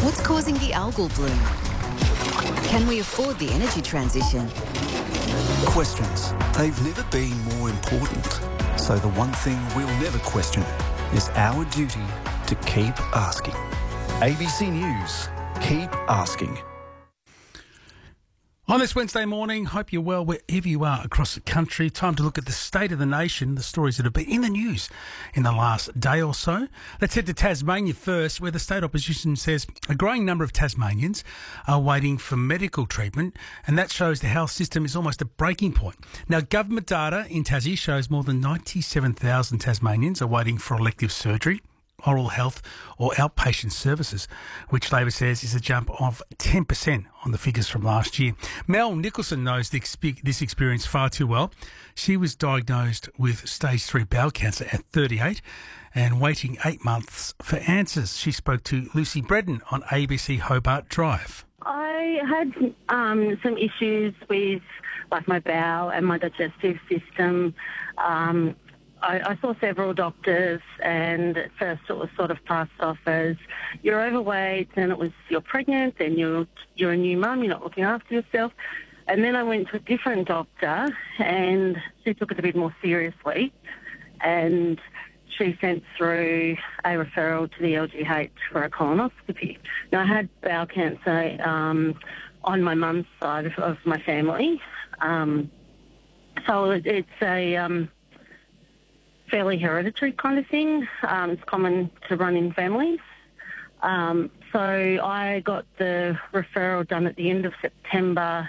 What's causing the algal bloom? Can we afford the energy transition? Questions. They've never been more important. So the one thing we'll never question is our duty to keep asking. ABC News. Keep asking. On this Wednesday morning, hope you're well wherever you are across the country. Time to look at the state of the nation, the stories that have been in the news in the last day or so. Let's head to Tasmania first, where the state opposition says a growing number of Tasmanians are waiting for medical treatment, and that shows the health system is almost at breaking point. Now, government data in Tassie shows more than 97,000 Tasmanians are waiting for elective surgery, oral health or outpatient services, which Labor says is a jump of 10% on the figures from last year. Mel Nicholson knows this experience far too well. She was diagnosed with stage 3 bowel cancer at 38 and waiting 8 months for answers. She spoke to Lucy Bredden on ABC Hobart Drive. I had some issues with my bowel and my digestive system. I saw several doctors, and at first it was sort of passed off as you're overweight, then it was you're pregnant, then you're a new mum, you're not looking after yourself. And then I went to a different doctor, and she took it a bit more seriously, and she sent through a referral to the LGH for a colonoscopy. Now, I had bowel cancer on my mum's side of my family, so it's a fairly hereditary kind of thing. It's common to run in families. So I got the referral done at the end of September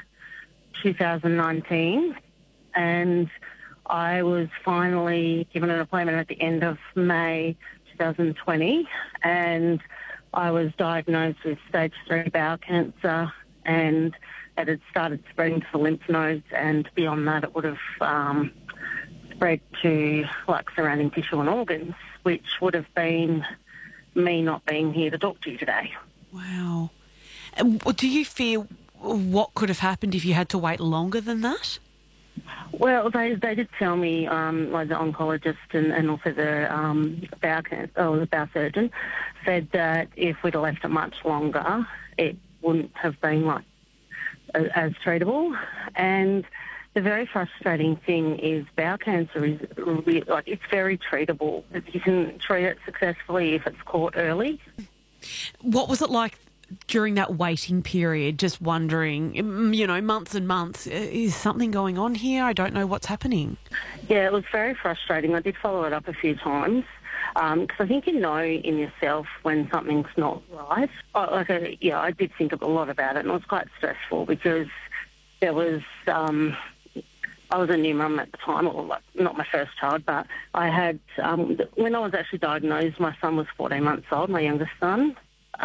2019, and I was finally given an appointment at the end of May 2020, and I was diagnosed with stage 3 bowel cancer, and it had started spreading to the lymph nodes, and beyond that it would have spread to surrounding tissue and organs, which would have been me not being here to talk to you today. Wow. Do you fear what could have happened if you had to wait longer than that? Well, they did tell me, the oncologist and also the bowel surgeon said that if we'd have left it much longer, it wouldn't have been as treatable. And the very frustrating thing is bowel cancer is really, it's very treatable. You can treat it successfully if it's caught early. What was it like during that waiting period? Just wondering, months and months, is something going on here? I don't know what's happening. Yeah, it was very frustrating. I did follow it up a few times because I think you know in yourself when something's not right. I did think a lot about it, and it was quite stressful because there was I was a new mum at the time, or not my first child, but I had, when I was actually diagnosed, my son was 14 months old, my youngest son.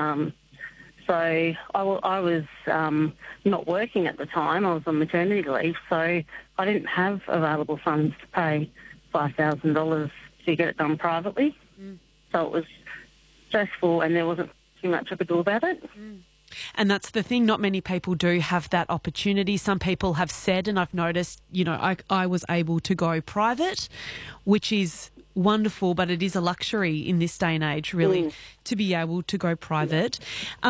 So I was not working at the time. I was on maternity leave, so I didn't have available funds to pay $5,000 to get it done privately. So it was stressful, and there wasn't too much I could do about it. And that's the thing, not many people do have that opportunity. Some people have said, and I've noticed, I was able to go private, which is wonderful, but it is a luxury in this day and age, really, to be able to go private.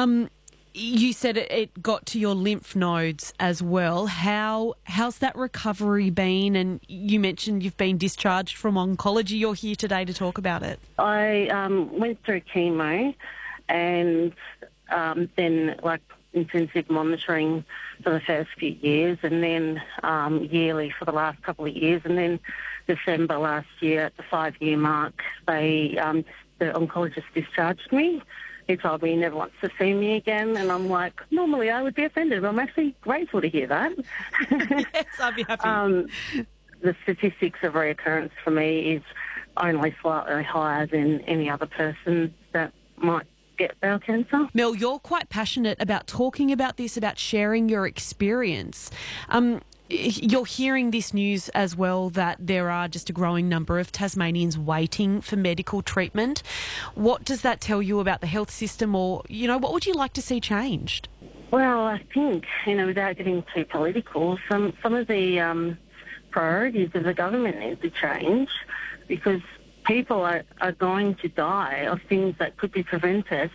You said it got to your lymph nodes as well. How's that recovery been? And you mentioned you've been discharged from oncology. You're here today to talk about it. I went through chemo and then intensive monitoring for the first few years, and then yearly for the last couple of years, and then December last year at the 5-year mark, the oncologist discharged me. He told me he never wants to see me again, and I'm like, normally I would be offended, but I'm actually grateful to hear that. Yes, I'd be happy. The statistics of reoccurrence for me is only slightly higher than any other person that might get bowel cancer. Mel, you're quite passionate about talking about this, about sharing your experience. You're hearing this news as well, that there are just a growing number of Tasmanians waiting for medical treatment. What does that tell you about the health system, or, what would you like to see changed? Well, I think, without getting too political, some of the priorities of the government need to change, because people are going to die of things that could be prevented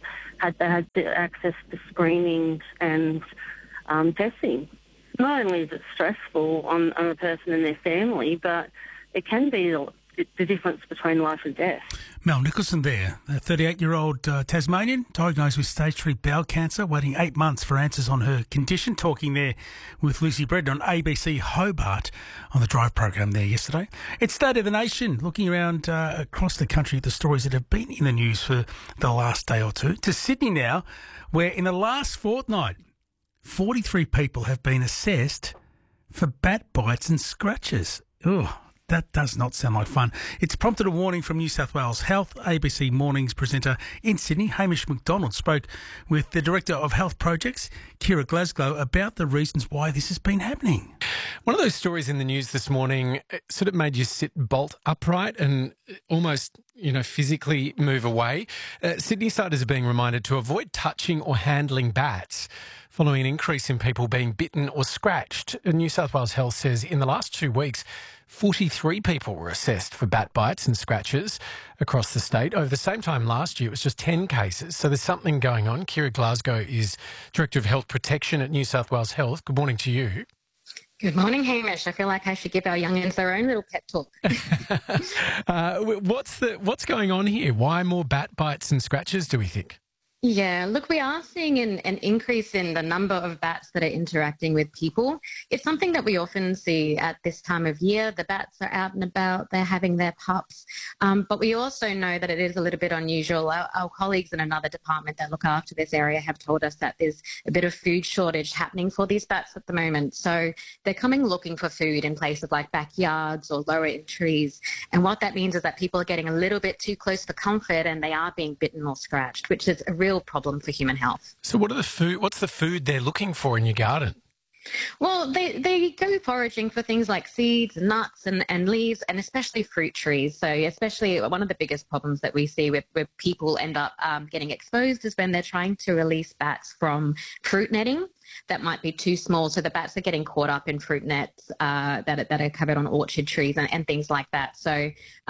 had the access to screening and testing. Not only is it stressful on a person and their family, but it can be the difference between life and death. Mel Nicholson there, a 38-year-old Tasmanian diagnosed with stage 3 bowel cancer, waiting 8 months for answers on her condition. Talking there with Lucy Bredon on ABC Hobart on the Drive program there yesterday. It's State of the Nation, looking around across the country at the stories that have been in the news for the last day or two. To Sydney now, where in the last fortnight, 43 people have been assessed for bat bites and scratches. Ugh. That does not sound like fun. It's prompted a warning from New South Wales Health. ABC Mornings presenter in Sydney, Hamish McDonald, spoke with the Director of Health Projects, Kira Glasgow, about the reasons why this has been happening. One of those stories in the news this morning sort of made you sit bolt upright and almost, physically move away. Sydney siders are being reminded to avoid touching or handling bats following an increase in people being bitten or scratched. New South Wales Health says in the last 2 weeks, 43 people were assessed for bat bites and scratches across the state. Over the same time last year, it was just 10 cases. So there's something going on. Kira Glasgow is Director of Health Protection at New South Wales Health. Good morning to you. Good morning, Hamish. I feel like I should give our young'uns their own little pep talk. What's going on here? Why more bat bites and scratches, do we think? Yeah, look, we are seeing an increase in the number of bats that are interacting with people. It's something that we often see at this time of year. The bats are out and about, they're having their pups. But we also know that it is a little bit unusual. Our colleagues in another department that look after this area have told us that there's a bit of food shortage happening for these bats at the moment. So they're coming looking for food in places like backyards or lower in trees. And what that means is that people are getting a little bit too close for comfort and they are being bitten or scratched, which is a real problem for human health. So what's the food they're looking for in your garden? Well, they go foraging for things like seeds, nuts and leaves, and especially fruit trees. So especially one of the biggest problems that we see where people end up getting exposed is when they're trying to release bats from fruit netting that might be too small. So the bats are getting caught up in fruit nets that are covered on orchard trees and things like that. So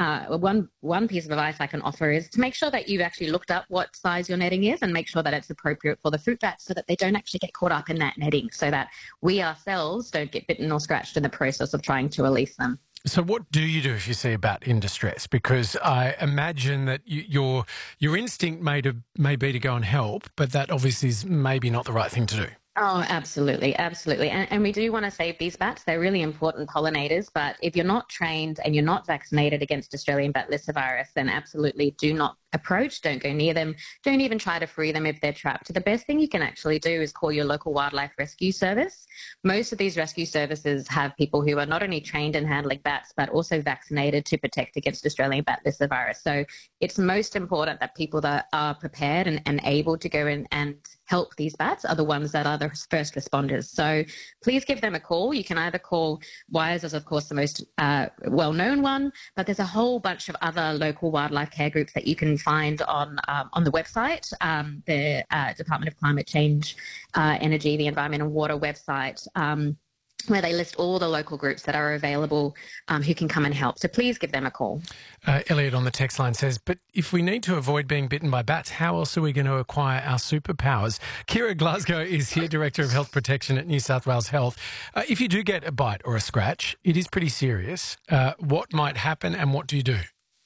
one piece of advice I can offer is to make sure that you've actually looked up what size your netting is and make sure that it's appropriate for the fruit bats so that they don't actually get caught up in that netting, so that we ourselves don't get bitten or scratched in the process of trying to release them. So what do you do if you see a bat in distress? Because I imagine that your instinct may be to go and help, but that obviously is maybe not the right thing to do. Oh, absolutely, absolutely. And we do want to save these bats. They're really important pollinators, but if you're not trained and you're not vaccinated against Australian bat lyssavirus, then absolutely do not approach, don't go near them, don't even try to free them if they're trapped. The best thing you can actually do is call your local wildlife rescue service. Most of these rescue services have people who are not only trained in handling bats, but also vaccinated to protect against Australian bat lyssavirus. So it's most important that people that are prepared and able to go in and help these bats are the ones that are the first responders. So please give them a call. You can either call WIRES, as of course the most well-known one, but there's a whole bunch of other local wildlife care groups that you can find on the website, the Department of Climate Change, Energy, the Environment and Water website, where they list all the local groups that are available who can come and help. So please give them a call. Elliot on the text line says, but if we need to avoid being bitten by bats, how else are we going to acquire our superpowers? Kira Glasgow is here, Director of Health Protection at New South Wales Health. If you do get a bite or a scratch, it is pretty serious. What might happen and what do you do?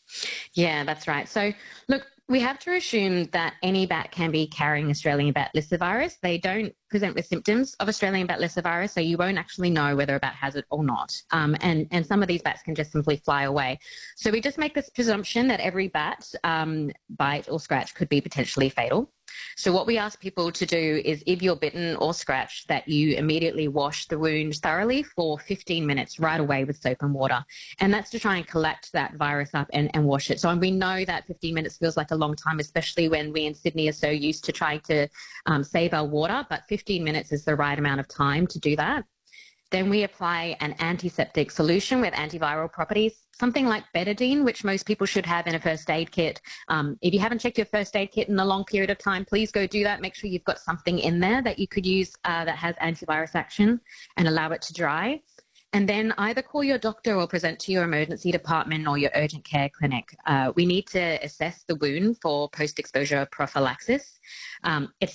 Yeah, that's right. So, look, we have to assume that any bat can be carrying Australian bat lyssavirus. They don't present with symptoms of Australian bat lyssavirus, so you won't actually know whether a bat has it or not. And some of these bats can just simply fly away. So we just make this presumption that every bat bite or scratch could be potentially fatal. So what we ask people to do is, if you're bitten or scratched, that you immediately wash the wound thoroughly for 15 minutes right away with soap and water. And that's to try and collect that virus up and wash it. So we know that 15 minutes feels like a long time, especially when we in Sydney are so used to trying to save our water, but 15 minutes is the right amount of time to do that. Then we apply an antiseptic solution with antiviral properties, something like betadine, which most people should have in a first aid kit. If you haven't checked your first aid kit in a long period of time, please go do that. Make sure you've got something in there that you could use that has antivirus action and allow it to dry. And then either call your doctor or present to your emergency department or your urgent care clinic. We need to assess the wound for post-exposure prophylaxis. It's